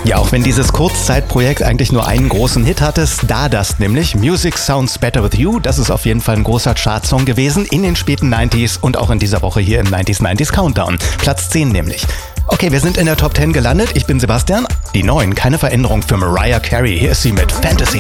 Ja, auch wenn dieses Kurzzeitprojekt eigentlich nur einen großen Hit hatte, Stardust nämlich, Music Sounds Better With You, das ist auf jeden Fall ein großer Chartsong gewesen in den späten 90s und auch in dieser Woche hier im 90s Countdown. Platz 10 nämlich. Okay, wir sind in der Top 10 gelandet. Ich bin Sebastian. Die 9, keine Veränderung für Mariah Carey. Hier ist sie mit Fantasy.